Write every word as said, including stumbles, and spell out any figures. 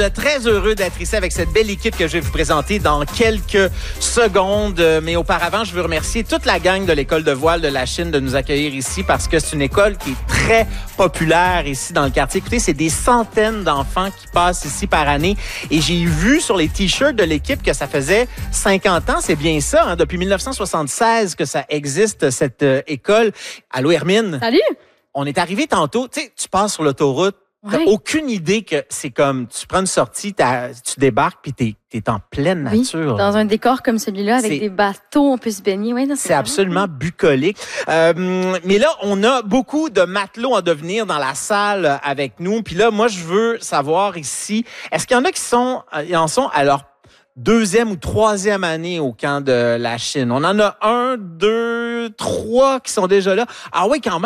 Très heureux d'être ici avec cette belle équipe que je vais vous présenter dans quelques secondes. Mais auparavant, je veux remercier toute la gang de l'École de voile de la Chine de nous accueillir ici parce que c'est une école qui est très populaire ici dans le quartier. Écoutez, c'est des centaines d'enfants qui passent ici par année. Et j'ai vu sur les t-shirts de l'équipe que ça faisait cinquante ans. C'est bien ça, hein, depuis dix-neuf cent soixante-seize que ça existe, cette euh, école. Allô, Hermine? Salut! On est arrivé tantôt. Tu sais, tu passes sur l'autoroute. T'as Ouais. aucune idée que c'est comme, tu prends une sortie, tu débarques, puis t'es, t'es en pleine Oui, nature. dans un décor comme celui-là, avec C'est- des bateaux, on peut se baigner. Ouais, non, C'est absolument bucolique. Euh, mais là, on a beaucoup de matelots en devenir dans la salle avec nous. Puis là, moi, je veux savoir ici, est-ce qu'il y en a qui sont, euh, ils en sont à leur deuxième ou troisième année au camp de la Chine? On en a un, deux, trois qui sont déjà là. Ah oui, quand même.